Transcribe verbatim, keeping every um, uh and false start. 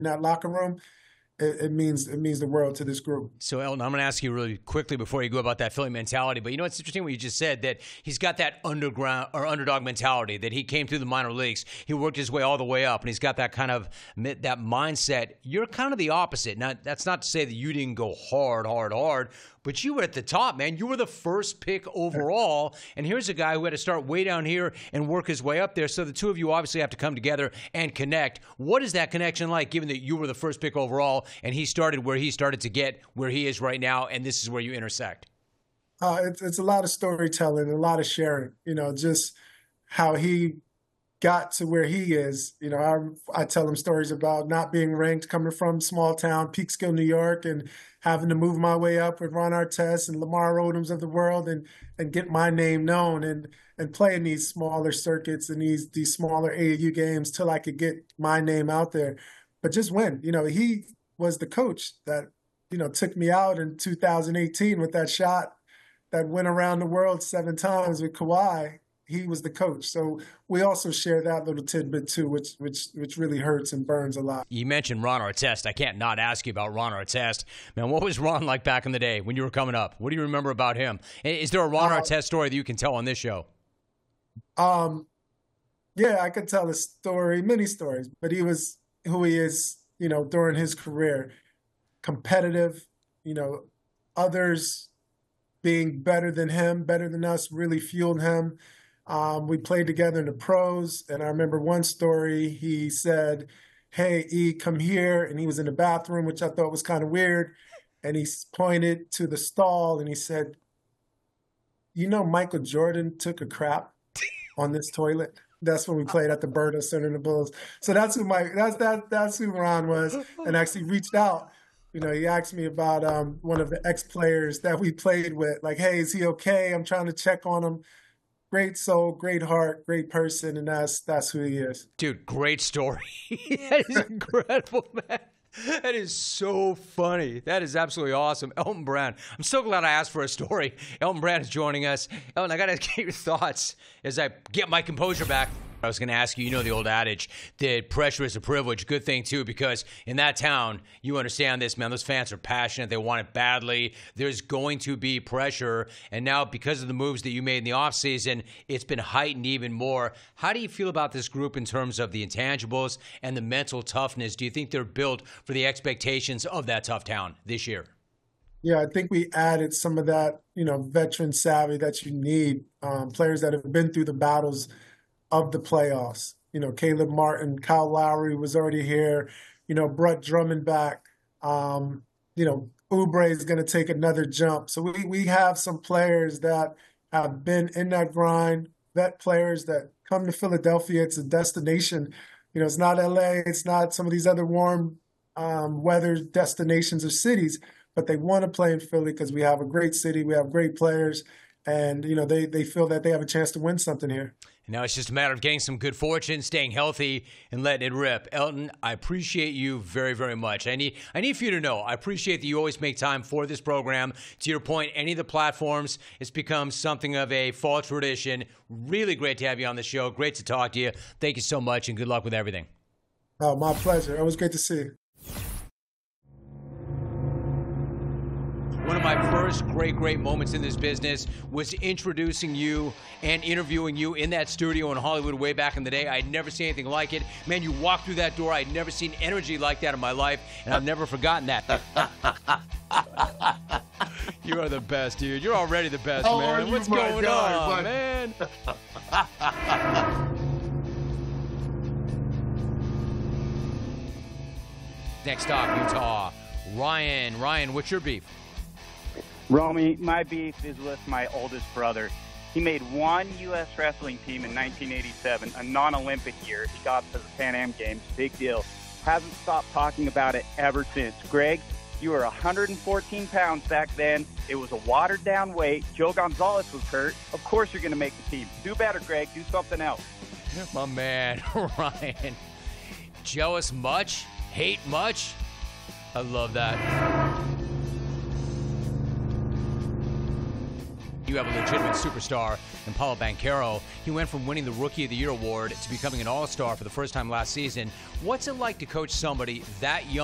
that locker room, it, it means it means the world to this group. So, Elton, I'm going to ask you really quickly before you go about that Philly mentality. But you know, it's interesting what you just said, that he's got that underground or underdog mentality, that he came through the minor leagues. He worked his way all the way up, and he's got that kind of that mindset. You're kind of the opposite. Now, that's not to say that you didn't go hard, hard, hard, but you were at the top, man. You were the first pick overall, and here's a guy who had to start way down here and work his way up there. So the two of you obviously have to come together and connect. What is that connection like, given that you were the first pick overall and he started where he started to get where he is right now, and this is where you intersect? Uh, it's, it's a lot of storytelling, a lot of sharing, you know, just how he got to where he is. You know, I, I tell him stories about not being ranked, coming from small town, Peekskill, New York, and having to move my way up with Ron Artest and Lamar Odoms of the world and and get my name known and and play in these smaller circuits and these these smaller A A U games till I could get my name out there. But just win. You know, he was the coach that, you know, took me out in two thousand eighteen with that shot that went around the world seven times with Kawhi. He was the coach. So we also share that little tidbit too, which which which really hurts and burns a lot. You mentioned Ron Artest. I can't not ask you about Ron Artest. Man, what was Ron like back in the day when you were coming up? What do you remember about him? Is there a Ron uh, Artest story that you can tell on this show? Um, yeah, I could tell a story, many stories, but he was who he is, you know, during his career. Competitive, you know, others being better than him, better than us, really fueled him. Um, we played together in the pros, and I remember one story. He said, "Hey, E, come here," and he was in the bathroom, which I thought was kind of weird, and he pointed to the stall, and he said, "You know, Michael Jordan took a crap on this toilet." That's when we played at the Berta Center in the Bulls. So that's who my that's that that's who Ron was, and actually reached out. You know, he asked me about um, one of the ex-players that we played with, like, "Hey, is he okay? I'm trying to check on him." Great soul, great heart, great person, and that's that's who he is. Dude, great story. That is incredible, man. That is so funny. That is absolutely awesome. Elton Brand. I'm so glad I asked for a story. Elton Brand is joining us. Elton, I got to get your thoughts as I get my composure back. I was going to ask you, you know the old adage that pressure is a privilege. Good thing, too, because in that town, you understand this, man. Those fans are passionate. They want it badly. There's going to be pressure. And now, because of the moves that you made in the offseason, it's been heightened even more. How do you feel about this group in terms of the intangibles and the mental toughness? Do you think they're built for the expectations of that tough town this year? Yeah, I think we added some of that, you know, veteran savvy that you need, um, players that have been through the battles of the playoffs. You know, Caleb Martin, Kyle Lowry was already here. You know, Brett Drummond back. Um, you know, Oubre is going to take another jump. So we we have some players that have been in that grind, vet players that come to Philadelphia. It's a destination. You know, it's not L A. It's not some of these other warm um, weather destinations or cities, but they want to play in Philly because we have a great city. We have great players. And, you know, they, they feel that they have a chance to win something here. Now it's just a matter of getting some good fortune, staying healthy, and letting it rip. Elton, I appreciate you very, very much. I need I need for you to know, I appreciate that you always make time for this program. To your point, any of the platforms, it's become something of a fall tradition. Really great to have you on the show. Great to talk to you. Thank you so much, and good luck with everything. Oh, my pleasure. It was great to see you. One of my first great, great moments in this business was introducing you and interviewing you in that studio in Hollywood way back in the day. I'd never seen anything like it. Man, you walked through that door. I'd never seen energy like that in my life, and I've never forgotten that. You are the best, dude. You're already the best, How man. are What's you, my going guy, on, bud? man? Next stop, Utah. Ryan. Ryan, what's your beef? Romy, my beef is with my oldest brother. He made one U S wrestling team in nineteen eighty-seven, a non-Olympic year. He got to the Pan Am Games. Big deal. Hasn't stopped talking about it ever since. Greg, you were one hundred fourteen pounds back then. It was a watered-down weight. Joe Gonzalez was hurt. Of course you're going to make the team. Do better, Greg. Do something else. My man, Ryan. Jealous much? Hate much? I love that. you have a legitimate superstar in Paulo Banchero. He went from winning the Rookie of the Year award to becoming an all-star for the first time last season. What's it like to coach somebody that young?